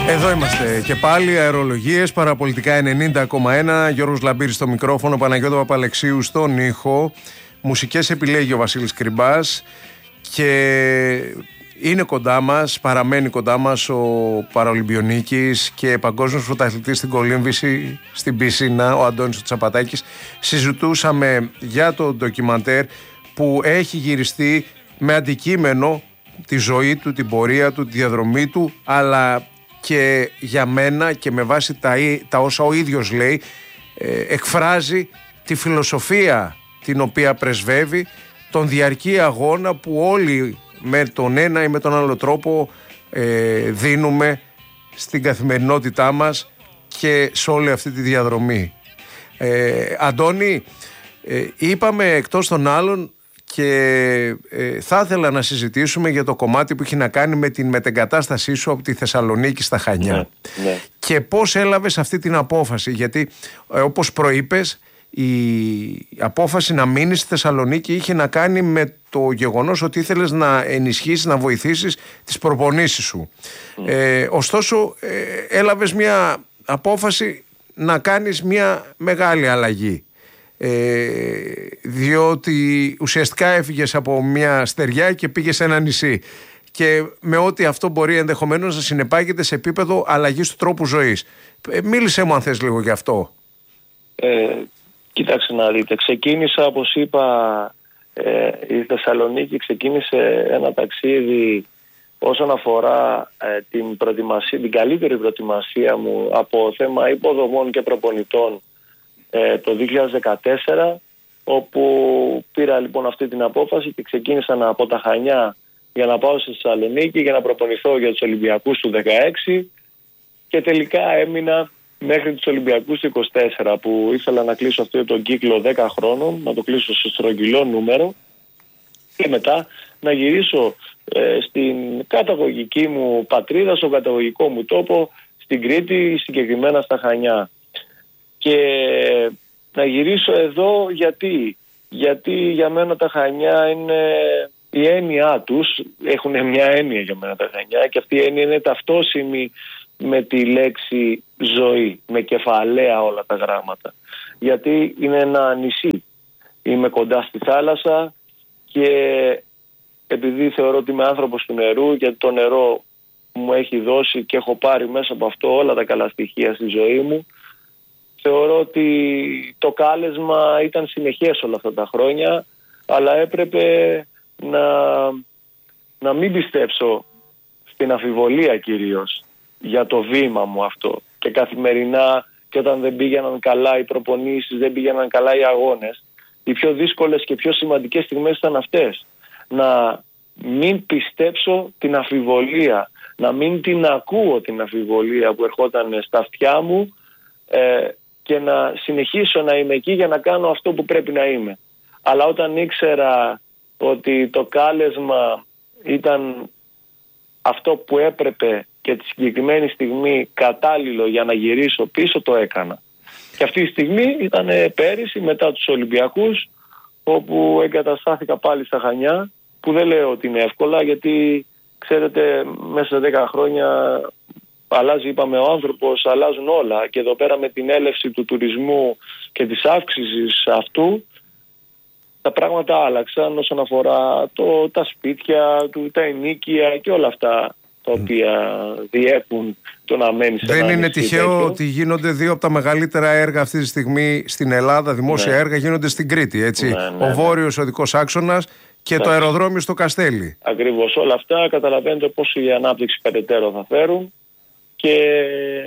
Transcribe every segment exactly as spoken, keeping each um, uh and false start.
Εδώ είμαστε και πάλι, αερολογίες, παραπολιτικά ενενήντα κόμμα ένα, Γιώργος Λαμπύρης στο μικρόφωνο, Παναγιώτα Παπαλεξίου στον ήχο, μουσικές επιλέγει ο Βασίλης Κρυμπάς και είναι κοντά μας, παραμένει κοντά μας ο παραολυμπιονίκης και παγκόσμιος πρωταθλητής στην κολύμβηση στην πισίνα, ο Αντώνης Τσαπατάκης. Συζητούσαμε για το ντοκιμαντέρ που έχει γυριστεί με αντικείμενο τη ζωή του, την πορεία του, τη διαδρομή του, αλλά και για μένα και με βάση τα, τα όσα ο ίδιος λέει, ε, εκφράζει τη φιλοσοφία την οποία πρεσβεύει, τον διαρκή αγώνα που όλοι με τον ένα ή με τον άλλο τρόπο ε, δίνουμε στην καθημερινότητά μας και σε όλη αυτή τη διαδρομή. Ε, Αντώνη, ε, είπαμε εκτός των άλλων και ε, θα ήθελα να συζητήσουμε για το κομμάτι που έχει να κάνει με την μετεγκατάστασή σου από τη Θεσσαλονίκη στα Χανιά. Ναι, ναι. Και πώς έλαβες αυτή την απόφαση, γιατί ε, όπως προείπες, η απόφαση να μείνεις στη Θεσσαλονίκη είχε να κάνει με το γεγονός ότι ήθελες να ενισχύσεις, να βοηθήσεις τις προπονήσεις σου. Mm. Ε, ωστόσο ε, έλαβες μια απόφαση να κάνεις μια μεγάλη αλλαγή. Ε, διότι ουσιαστικά έφυγες από μια στεριά και πήγες σε ένα νησί και με ό,τι αυτό μπορεί ενδεχομένως να συνεπάγεται σε επίπεδο αλλαγής του τρόπου ζωής. Ε, μίλησέ μου αν θες λίγο γι' αυτό. Ε, κοίταξε να δείτε, ξεκίνησα όπως είπα, ε, η Θεσσαλονίκη ξεκίνησε ένα ταξίδι όσον αφορά ε, την προετοιμασία, την καλύτερη προετοιμασία μου από θέμα υποδομών και προπονητών το δύο χιλιάδες δεκατέσσερα, όπου πήρα λοιπόν αυτή την απόφαση και ξεκίνησα από τα Χανιά για να πάω στη Θεσσαλονίκη για να προπονηθώ για τους Ολυμπιακούς του δεκαέξι και τελικά έμεινα μέχρι τους Ολυμπιακούς του είκοσι τέσσερα, που ήθελα να κλείσω αυτό τον κύκλο δέκα χρόνων, να το κλείσω σε στρογγυλό νούμερο και μετά να γυρίσω ε, στην καταγωγική μου πατρίδα, στον καταγωγικό μου τόπο, στην Κρήτη, συγκεκριμένα στα Χανιά. Και να γυρίσω εδώ γιατί, γιατί για μένα τα Χανιά είναι η έννοιά τους, έχουν μια έννοια για μένα τα Χανιά και αυτή η έννοια είναι ταυτόσιμη με τη λέξη ζωή, με κεφαλαία όλα τα γράμματα. Γιατί είναι ένα νησί, είμαι κοντά στη θάλασσα και επειδή θεωρώ ότι είμαι άνθρωπος του νερού, γιατί το νερό μου έχει δώσει και έχω πάρει μέσα από αυτό όλα τα καλά στοιχεία στη ζωή μου, θεωρώ ότι το κάλεσμα ήταν συνεχές όλα αυτά τα χρόνια, αλλά έπρεπε να, να μην πιστέψω στην αμφιβολία κυρίως για το βήμα μου αυτό. Και καθημερινά, και όταν δεν πήγαιναν καλά οι προπονήσεις, δεν πήγαιναν καλά οι αγώνες, οι πιο δύσκολες και πιο σημαντικές στιγμές ήταν αυτές. Να μην πιστέψω την αμφιβολία, να μην την ακούω την αμφιβολία που ερχόταν στα αυτιά μου, ε, και να συνεχίσω να είμαι εκεί για να κάνω αυτό που πρέπει να είμαι. Αλλά όταν ήξερα ότι το κάλεσμα ήταν αυτό που έπρεπε και τη συγκεκριμένη στιγμή κατάλληλο για να γυρίσω πίσω, το έκανα. Και αυτή η στιγμή ήταν πέρυσι μετά τους Ολυμπιακούς, όπου εγκαταστάθηκα πάλι στα Χανιά, που δεν λέω ότι είναι εύκολα, γιατί ξέρετε μέσα σε δέκα χρόνια αλλάζει, είπαμε, ο άνθρωπος, αλλάζουν όλα. Και εδώ πέρα με την έλευση του τουρισμού και της αύξησης αυτού, τα πράγματα άλλαξαν όσον αφορά το, τα σπίτια, του, τα ενοίκια και όλα αυτά τα οποία διέπουν το να μένει σε Δεν είναι τυχαίο τέτοιο. Ότι γίνονται δύο από τα μεγαλύτερα έργα αυτή τη στιγμή στην Ελλάδα, δημόσια ναι. έργα, γίνονται στην Κρήτη, έτσι. Ναι, ναι, ο Βόρειος Οδικός Άξονας και ναι. το αεροδρόμιο στο Καστέλι. Ακριβώς, όλα αυτά καταλαβαίνετε πόσο η ανάπτυξη περαιτέρω θα φέρουν. Και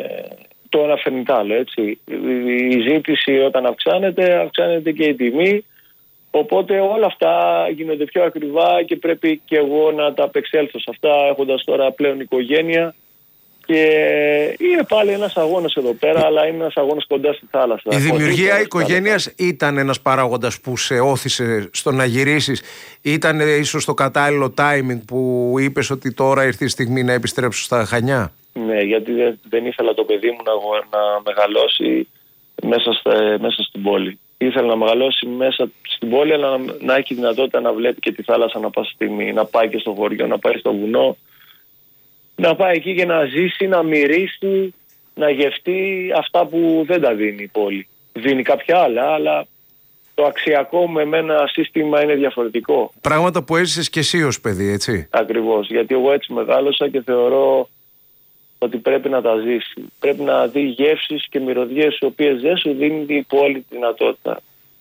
το ένα φέρνει τ' άλλο, έτσι. Η ζήτηση όταν αυξάνεται, αυξάνεται και η τιμή. Οπότε όλα αυτά γίνονται πιο ακριβά και πρέπει και εγώ να τα απεξέλθω σε αυτά, έχοντας τώρα πλέον οικογένεια. Και είναι πάλι ένας αγώνας εδώ πέρα, αλλά είναι ένας αγώνας κοντά στη θάλασσα. Η δημιουργία οικογένειας ήταν ένας παράγοντας που σε όθησε στο να γυρίσεις. Ήταν ίσως το κατάλληλο timing που είπες ότι τώρα ήρθε η στιγμή να επιστρέψω στα Χανιά. Ναι, γιατί δεν, δεν ήθελα το παιδί μου να, να μεγαλώσει μέσα, στα, μέσα στην πόλη. Ήθελα να μεγαλώσει μέσα στην πόλη, αλλά να, να έχει δυνατότητα να βλέπει και τη θάλασσα να πάσα στιγμή, να πάει και στο χωριό, να πάει στο βουνό. να πάει εκεί και να ζήσει, να μυρίσει, να γευτεί αυτά που δεν τα δίνει η πόλη. Δίνει κάποια άλλα, αλλά το αξιακό με εμένα σύστημα είναι διαφορετικό. Πράγματα που έζησες και εσύ ως παιδί, έτσι. Ακριβώς, γιατί εγώ έτσι μεγάλωσα και θεωρώ ότι πρέπει να τα ζήσει. Πρέπει να δει γεύσεις και μυρωδιές οι οποίες δεν σου δίνει η πόλη τη δυνατότητα.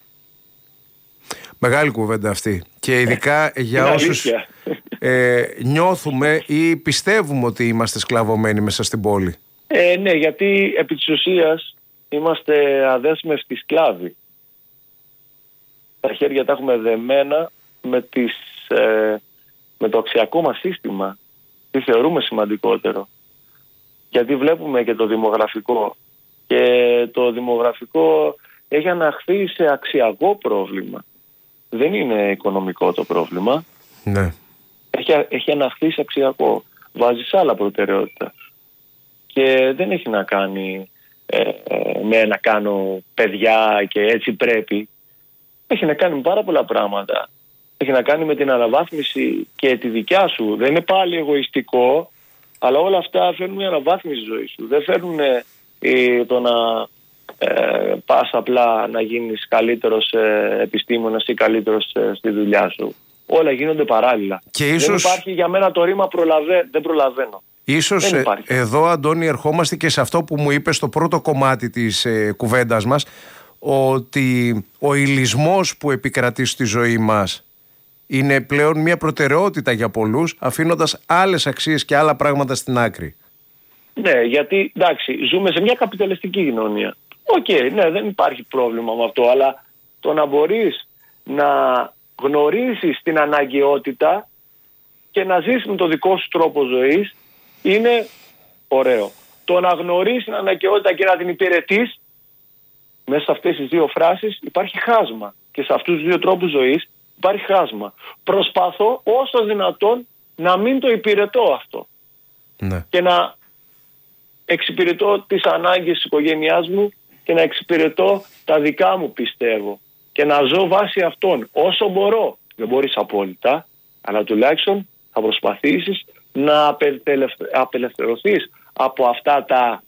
Μεγάλη κουβέντα αυτή. Και ειδικά για όσους ε, νιώθουμε ή πιστεύουμε ότι είμαστε σκλαβωμένοι μέσα στην πόλη. Ε, ναι, γιατί επί της ουσίας είμαστε αδέσμευτοι σκλάβοι. Τα χέρια τα έχουμε δεμένα με, τις, ε, με το αξιακό μας σύστημα. Τι θεωρούμε σημαντικότερο. Γιατί βλέπουμε και το δημογραφικό. Και το δημογραφικό έχει αναχθεί σε αξιακό πρόβλημα. Δεν είναι οικονομικό το πρόβλημα. Ναι. Έχει, έχει αναχθεί σε αξιακό. Βάζεις άλλα προτεραιότητα. Και δεν έχει να κάνει ε, ε, με να κάνω παιδιά και έτσι πρέπει. Έχει να κάνει με πάρα πολλά πράγματα. Έχει να κάνει με την αναβάθμιση και τη δικιά σου. Δεν είναι πάλι εγωιστικό, αλλά όλα αυτά φέρνουν μια αναβάθμιση ζωή σου. Δεν φέρνουν ε, το να ε, πας απλά να γίνεις καλύτερος ε, επιστήμονας ή καλύτερος ε, στη δουλειά σου. Όλα γίνονται παράλληλα. Και ίσως... Δεν υπάρχει για μένα το ρήμα προλαβε... δεν προλαβαίνω. Ίσως ε, εδώ, Αντώνη, ερχόμαστε και σε αυτό που μου είπες στο πρώτο κομμάτι της ε, κουβέντας μας, ότι ο υλισμός που επικρατεί στη ζωή μας είναι πλέον μια προτεραιότητα για πολλούς, αφήνοντας άλλες αξίες και άλλα πράγματα στην άκρη. Ναι, γιατί εντάξει, ζούμε σε μια καπιταλιστική κοινωνία. Οκ, okay, ναι, δεν υπάρχει πρόβλημα με αυτό, αλλά το να μπορείς να γνωρίσεις την αναγκαιότητα και να ζήσεις με το δικό σου τρόπο ζωής είναι ωραίο. Το να γνωρίσεις την αναγκαιότητα και να την υπηρετείς, μέσα σε αυτές τις δύο φράσεις υπάρχει χάσμα. Και σε αυτούς τους δύο τρόπους ζωής υπάρχει χάσμα. Προσπαθώ όσο δυνατόν να μην το υπηρετώ αυτό. Ναι. Και να εξυπηρετώ τις ανάγκες της οικογένειάς μου και να εξυπηρετώ τα δικά μου, πιστεύω. Και να ζω βάσει αυτών όσο μπορώ. Δεν μπορείς απόλυτα, αλλά τουλάχιστον θα προσπαθήσεις να απελευθερωθείς από αυτά τα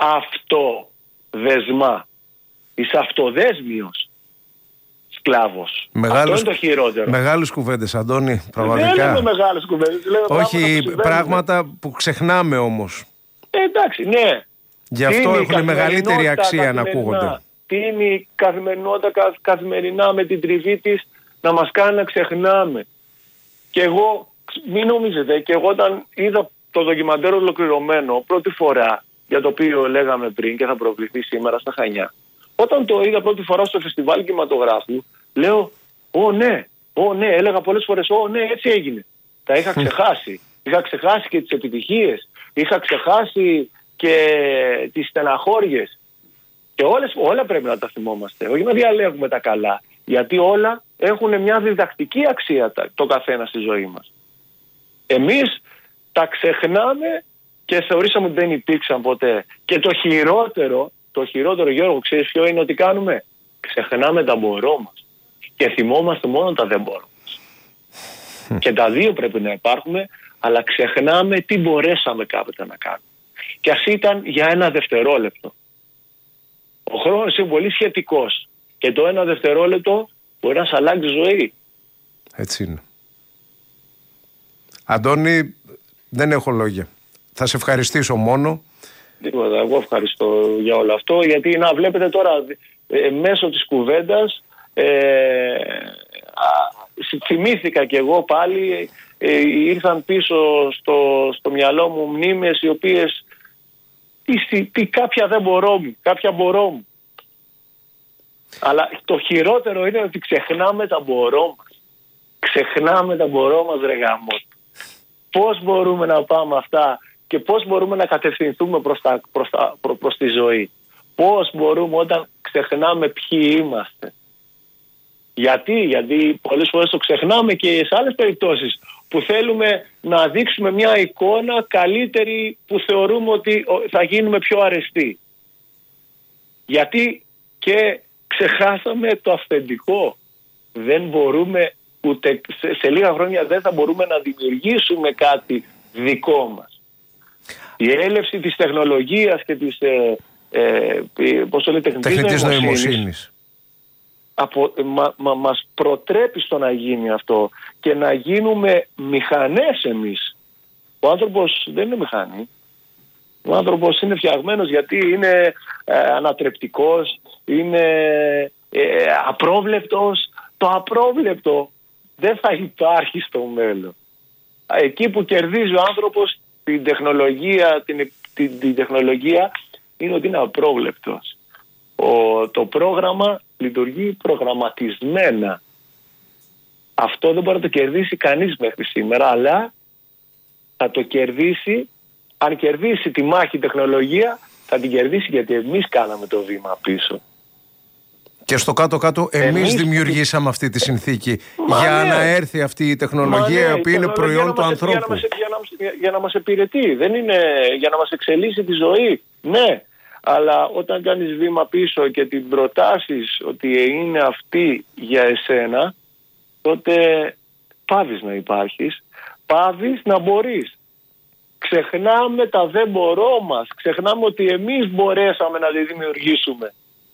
αυτοδεσμά. Είσαι αυτοδέσμιος σκλάβος. Μεγάλους, αυτό είναι το χειρότερο. Μεγάλες κουβέντες, Αντώνη, πραγματικά. Δεν λέμε μεγάλες κουβέντες. Λέμε Όχι, πράγματα, πράγματα που ξεχνάμε όμως. Ε, εντάξει, ναι. Γι' αυτό έχουν μεγαλύτερη αξία να ακούγονται. Τι είναι η καθημερινότητα καθημερινά με την τριβή της να μας κάνει να ξεχνάμε. Και εγώ, μην νομίζετε, και εγώ όταν είδα το ντοκιμαντέρ ολοκληρωμένο πρώτη φορά, για το οποίο λέγαμε πριν και θα προβληθεί σήμερα στα Χανιά, όταν το είδα πρώτη φορά στο φεστιβάλ κινηματογράφου, λέω, Ω ναι, Ω ναι, έλεγα πολλές φορές, Ω ναι, έτσι έγινε. Τα είχα ξεχάσει. Είχα ξεχάσει και τις επιτυχίες. Είχα ξεχάσει και τις στεναχώριες. Και όλες, όλα πρέπει να τα θυμόμαστε. Όχι να διαλέγουμε τα καλά. Γιατί όλα έχουν μια διδακτική αξία το καθένα στη ζωή μας. Εμείς τα ξεχνάμε και θεωρήσαμε ότι δεν υπήρξαν ποτέ. Και το χειρότερο, το χειρότερο, Γιώργο, ξέρεις ποιο είναι ότι κάνουμε? Ξεχνάμε τα μπορώ μας. Και θυμόμαστε μόνο τα δεν μπορώ μας. Και τα δύο πρέπει να υπάρχουν, αλλά ξεχνάμε τι μπορέσαμε κάποτε να κάνουμε. Και ας ήταν για ένα δευτερόλεπτο. Ο χρόνος είναι πολύ σχετικός. Και το ένα δευτερόλεπτο μπορεί να σε αλλάξει ζωή. Έτσι είναι. Αντώνη, δεν έχω λόγια. Θα σε ευχαριστήσω μόνο. Τίποτα, εγώ ευχαριστώ για όλο αυτό. Γιατί να βλέπετε τώρα ε, μέσω της κουβέντας ε, α, θυμήθηκα κι εγώ πάλι, ε, ήρθαν πίσω στο, στο μυαλό μου μνήμες οι οποίες τι, τι, κάποια δεν μπορώ μου, κάποια μπορώ μου. Αλλά το χειρότερο είναι ότι ξεχνάμε τα μπορώ μας. Ξεχνάμε τα μπορώ μας, ρε γαμότο. Πώς μπορούμε να πάμε αυτά και πώς μπορούμε να κατευθυνθούμε προς, τα, προς, τα, προ, προς τη ζωή. Πώς μπορούμε όταν ξεχνάμε ποιοι είμαστε. Γιατί, γιατί πολλές φορές το ξεχνάμε και σε άλλες περιπτώσεις που θέλουμε να δείξουμε μια εικόνα καλύτερη που θεωρούμε ότι θα γίνουμε πιο αρεστοί. Γιατί και ξεχάσαμε το αυθεντικό. Δεν μπορούμε ούτε σε, σε λίγα χρόνια δεν θα μπορούμε να δημιουργήσουμε κάτι δικό μας. Η έλευση της τεχνολογίας και της ε, ε, πώς το λέει, τεχνητής, τεχνητής νοημοσύνης από, μα, μα, μας προτρέπει στο να γίνει αυτό και να γίνουμε μηχανές εμείς. Ο άνθρωπος δεν είναι μηχανή. Ο άνθρωπος είναι φτιαγμένος γιατί είναι ε, ανατρεπτικός, είναι ε, απρόβλεπτος. Το απρόβλεπτο δεν θα υπάρχει στο μέλλον. Εκεί που κερδίζει ο άνθρωπος την τεχνολογία, την, την, την τεχνολογία είναι ότι είναι απρόβλεπτος. Ο, το πρόγραμμα λειτουργεί προγραμματισμένα. Αυτό δεν μπορεί να το κερδίσει κανείς μέχρι σήμερα, αλλά θα το κερδίσει, αν κερδίσει τη μάχη τεχνολογία, θα την κερδίσει γιατί εμείς κάναμε το βήμα πίσω. Και στο κάτω-κάτω εμείς, εμείς δημιουργήσαμε αυτή τη συνθήκη Μα για ναι. να έρθει αυτή η τεχνολογία, ναι, η οποία είναι προϊόν του ανθρώπου. Για να, μας, για, να, για να μας υπηρετεί, δεν είναι για να μας εξελίσσει τη ζωή. Ναι, αλλά όταν κάνεις βήμα πίσω και την προτάσεις ότι είναι αυτή για εσένα, τότε πάβεις να υπάρχεις, πάβεις να μπορείς. Ξεχνάμε τα δεν μπορώ μας, ξεχνάμε ότι εμείς μπορέσαμε να τη δημιουργήσουμε.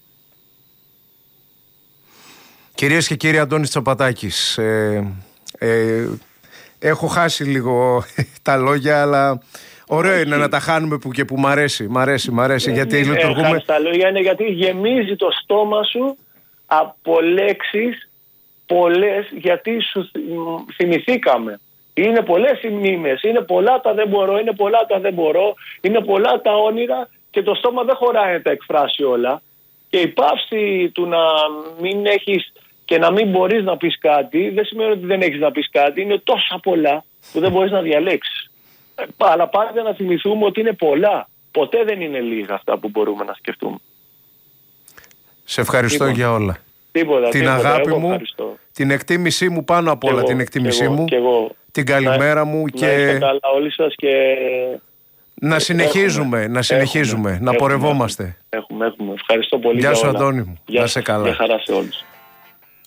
Κυρίες και κύριοι, Αντώνης Τσαπατάκης, ε, ε, έχω χάσει λίγο τα λόγια, αλλά ωραίο είναι να τα χάνουμε που και που μ' αρέσει, μ' αρέσει, μ' αρέσει, ε, γιατί ε, λειτουργούμε... Τα λόγια είναι γιατί γεμίζει το στόμα σου από λέξεις πολλές, γιατί σου θυμηθήκαμε. Είναι πολλές οι μνήμες, είναι πολλά τα δεν μπορώ, είναι πολλά τα δεν μπορώ, είναι πολλά τα όνειρα και το στόμα δεν χωράει να τα εκφράσει όλα. Και η πάυση του να μην έχεις και να μην μπορείς να πεις κάτι δεν σημαίνει ότι δεν έχεις να πεις κάτι. Είναι τόσα πολλά που δεν μπορείς να διαλέξεις. Αλλά πάντα να θυμηθούμε ότι είναι πολλά. Ποτέ δεν είναι λίγα αυτά που μπορούμε να σκεφτούμε. Σε ευχαριστώ τίποτα. Για όλα. Τίποτα, την τίποτα, αγάπη εγώ μου, ευχαριστώ. Την εκτίμησή μου πάνω απ' όλα, εγώ, την εκτίμησή εγώ, μου, εγώ. την καλημέρα να, μου να και... είστε καλά όλοι σας και... Να συνεχίζουμε, έχουμε, να συνεχίζουμε, έχουμε, να έχουμε, πορευόμαστε. Έχουμε, έχουμε. Ευχαριστώ πολύ. Γεια σου, Αντώνη μου. Γεια, να σε καλά. Γεια χαρά σε όλους.